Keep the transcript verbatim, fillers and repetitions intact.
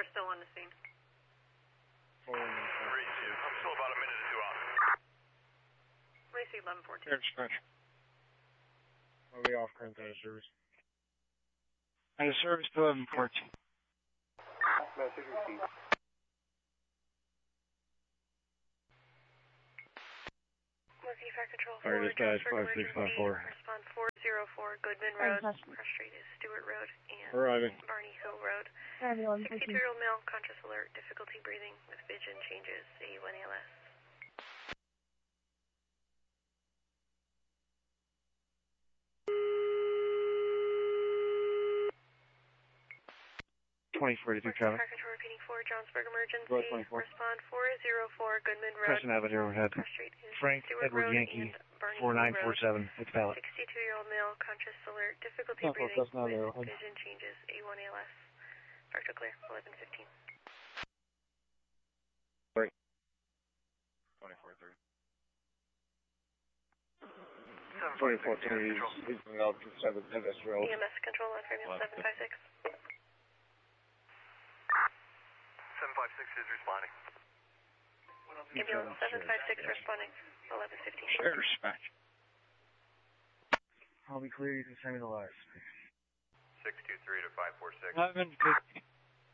still on the scene. three two. I'm still about a minute or two off. I see eleven fourteen. Air dispatch. I'll be off current out of service. Out of service to eleven fourteen. Message received. Mercury Fire Control Fire four, dispatch Johnson five six five four. Respond four zero four, Goodman Road. Cross Street is Stewart Road and Arriving. Barney Hill Road. sixty-two-year-old male, conscious alert, difficulty breathing with vision changes, A one A L S. twenty-four to two Mercury traffic. Fire Control repeating four, Johnsburg emergency. Go ahead, twenty-four. Respond four zero four, Goodman Road. Crescent Avenue overhead. Cross Street is Frank Stewart Edward Road Yankee, and Barney four nine Hill four Road. seven, with pallet. sixty-two-year-old male, conscious alert, difficulty Norfolk breathing Crescent Avenue with overhead. vision changes, A one A L S. Start to clear, eleven fifteen. twenty-four three. twenty-four three, he's he's going out to seven industrial. E M S control on Fairfield seven five six. seven five six is responding. Ambulance seven five six responding, eleven fifteen. Air dispatch. I'll be clear, you can send me the lights. six two three to five four six. eleven fifteen.